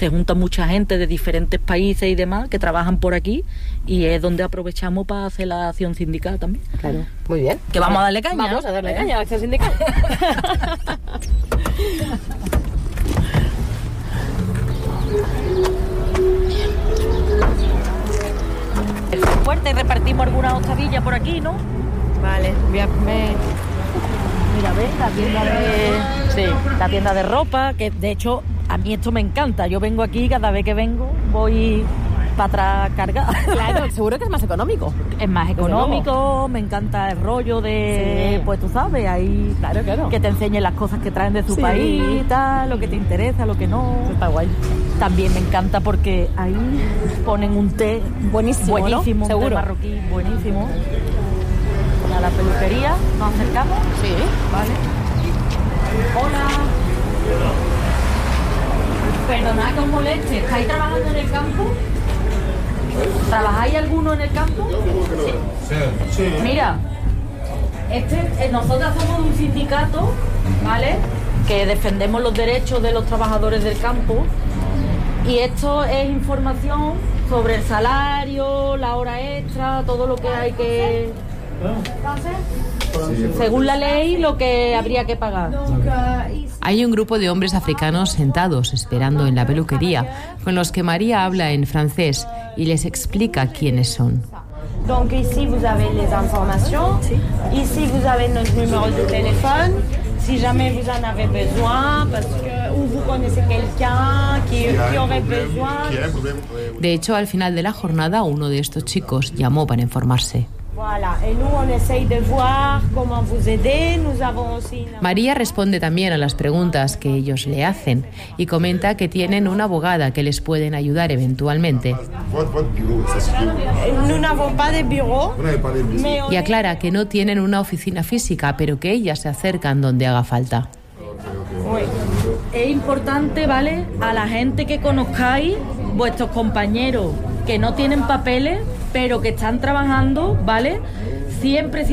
se junta mucha gente de diferentes países y demás que trabajan por aquí, y es donde aprovechamos para hacer la acción sindical también. Claro, muy bien. Que vamos a darle caña. Vamos a darle caña a la acción sindical. Fuerte, repartimos algunas octavillas por aquí, ¿no? Vale, voy a comer. Mira, ves, la tienda de ropa, que de hecho a mí esto me encanta. Yo vengo aquí, cada vez que vengo voy para atrás cargada. Claro, seguro que es más económico. Es más económico, me encanta el rollo de, sí. Pues tú sabes, ahí claro. Que te enseñen las cosas que traen de su país, tal, lo que te interesa, lo que no. Eso está guay. También me encanta porque ahí ponen un té buenísimo, ¿no? Un Seguro. té marroquí buenísimo. A la peluquería, nos acercamos. Sí. Vale. Hola. Perdonad que os moleste, ¿estáis trabajando en el campo? ¿Trabajáis alguno en el campo? Sí. Mira, nosotros somos un sindicato, ¿vale? Que defendemos los derechos de los trabajadores del campo, y esto es información sobre el salario, la hora extra, todo lo que hay que... Según la ley, lo que habría que pagar. Hay un grupo de hombres africanos sentados esperando en la peluquería, con los que María habla en francés y les explica quiénes son. Donc ici vous avez les informations, ici vous avez notre numéro de téléphone, si jamais vous en avez besoin, parce que ou vous connaissez quelqu'un qui aurait besoin. De hecho, al final de la jornada, uno de estos chicos llamó para informarse. Voilà, et nous on essaye de voir comment vous aider. Nous avons aussi María responde también a las preguntas que ellos le hacen y comenta que tienen una abogada que les pueden ayudar eventualmente. Nous n'avons pas de bureau, mais Y aclara que no tienen una oficina física, pero que ellas se acercan donde haga falta. Es importante, ¿vale?, a la gente que conozcáis, vuestros compañeros que no tienen papeles, pero que están trabajando, ¿vale? Siempre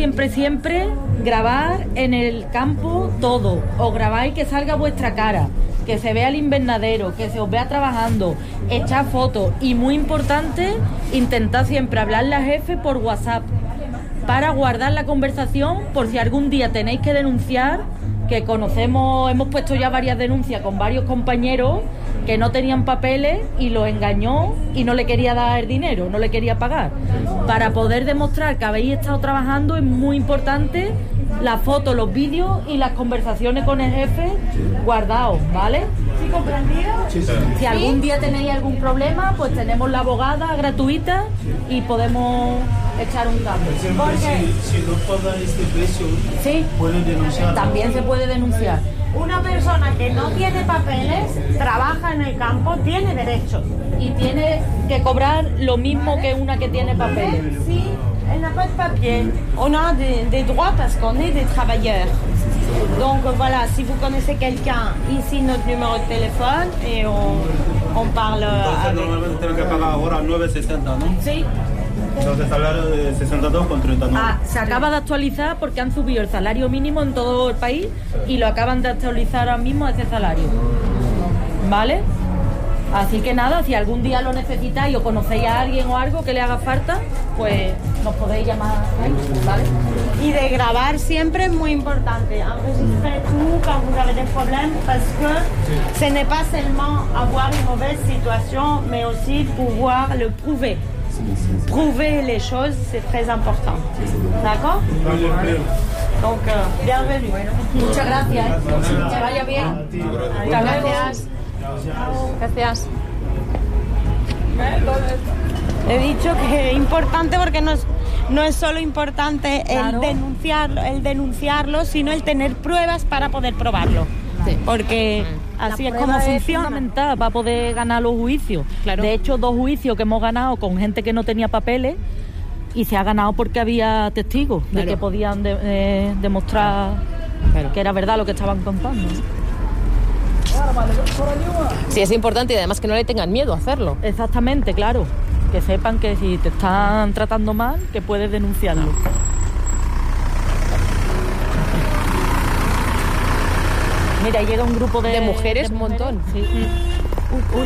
grabar en el campo todo. Os grabáis que salga vuestra cara, que se vea el invernadero, que se os vea trabajando, echar fotos. Y muy importante, intentad siempre hablarle al jefe por WhatsApp para guardar la conversación por si algún día tenéis que denunciar, que conocemos, hemos puesto ya varias denuncias con varios compañeros que no tenían papeles y los engañó y no le quería dar dinero, no le quería pagar. Para poder demostrar que habéis estado trabajando es muy importante las fotos, los vídeos y las conversaciones con el jefe guardados, ¿vale? ¿Sí comprendido? Si algún día tenéis algún problema, pues tenemos la abogada gratuita y podemos echar un cambio. Porque si no pagan este precio, sí, pueden denunciar. También se puede denunciar. una persona que no tiene papeles, trabaja en el campo, tiene derechos. Y tiene que cobrar lo mismo que una que tiene papeles. Si elle n'a pas de papier, on a des droits parce qu'on est des travailleurs. Donc voilà, si vous connaissez quelqu'un, ici notre numéro de téléphone et on parle Entonces, avec... normalmente tienen que pagar ahora 9.60, ¿no? Sí. Entonces, salario de 62,39. Ah, se acaba de actualizar porque han subido el salario mínimo en todo el país y lo acaban de actualizar ahora mismo a ese salario. ¿Vale? Así que nada, si algún día lo necesitáis o conocéis a alguien o algo que le haga falta, pues nos podéis llamar ahí, ¿vale? Y de grabar siempre es muy importante. Enregistrez tout quand vous avez des problèmes parce que ce n'est pas seulement avoir une mauvaise situation, mais aussi pouvoir le prouver. Prouver les choses, c'est très important. D'accord? Donc, bienvenue. Muchas gracias. Que vaya bien. Muchas gracias. Gracias. He dicho que es importante porque no es solo importante Claro. el denunciarlo, sino el tener pruebas para poder probarlo. Sí. Porque así es como Es funciona. fundamental para poder ganar los juicios. Claro. De hecho, 2 juicios que hemos ganado con gente que no tenía papeles y se ha ganado porque había testigos de Claro. que podían demostrar Claro. que era verdad lo que estaban contando. Sí, es importante y además que no le tengan miedo a hacerlo. Exactamente, claro. Que sepan que si te están tratando mal, que puedes denunciarlo. Mira, llega un grupo De mujeres, un montón. Sí. Uy.